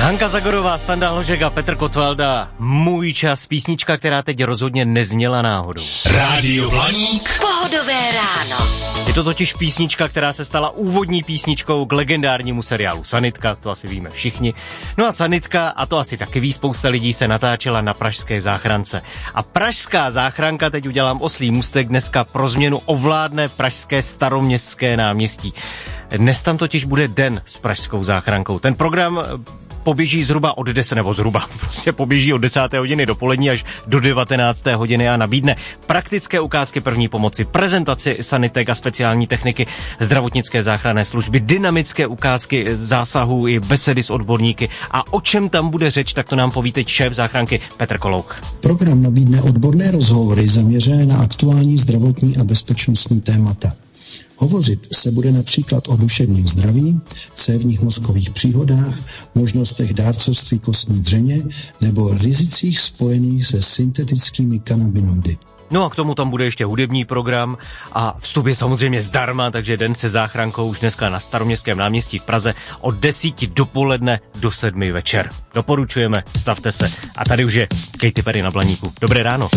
Hanka Zagorová, Standa Hložek a Petr Kotvalda. Můj čas, písnička, která teď rozhodně nezněla náhodou. Rádio Blaník. Pohodové ráno. Je to totiž písnička, která se stala úvodní písničkou k legendárnímu seriálu Sanitka, to asi víme všichni. No a Sanitka, a to asi taky ví spousta lidí, se natáčela na pražské záchrance. A pražská záchranka, teď udělám oslí můstek, dneska pro změnu ovládne pražské Staroměstské náměstí. Dnes tam totiž bude den s pražskou záchrankou. Ten program poběží zhruba od 10, nebo zhruba, prostě poběží od 10. hodiny dopolední až do 19. hodiny a nabídne praktické ukázky první pomoci, prezentaci sanitek a speciální techniky zdravotnické záchranné služby, dynamické ukázky zásahů i besedy s odborníky. A o čem tam bude řeč, tak to nám poví teď šéf záchranky Petr Kolouk. Program nabídne odborné rozhovory zaměřené na aktuální zdravotní a bezpečnostní témata. Hovořit se bude například o duševním zdraví, cévních mozkových příhodách, možnostech dárcovství kostní dřeně nebo rizicích spojených se syntetickými kanabinoidy. No a k tomu tam bude ještě hudební program a vstup je samozřejmě zdarma, takže den se záchrankou už dneska na Staroměstském náměstí v Praze od 10 dopoledne do 7 večer. Doporučujeme, stavte se. A tady už je Katy Perry na Blaníku. Dobré ráno.